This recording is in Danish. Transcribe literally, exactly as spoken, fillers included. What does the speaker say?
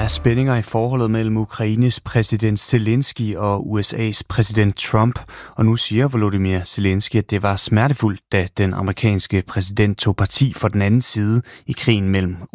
er spændinger i forholdet mellem Ukraines præsident Zelensky og U S A's præsident Trump, og nu siger Volodymyr Zelensky, at det var smertefuldt, da den amerikanske præsident tog parti for den anden side i krigen mellem